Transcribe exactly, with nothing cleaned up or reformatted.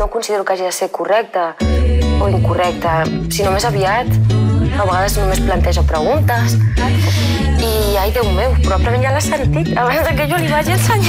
no considero que hagi de ser correcta o incorrecta, sinó més aviat. A vegades només planteja preguntes i, ai, Déu meu, probablement ja l'ha sentit abans que jo li vagi ensenyar.